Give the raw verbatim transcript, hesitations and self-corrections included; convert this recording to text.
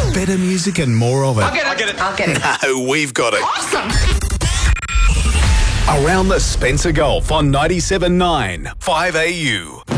Better music and more of it. I'll get it. I'll get it. I'll get it. No, we've got it. Awesome. Around the Spencer Gulf on ninety-seven point nine five A U.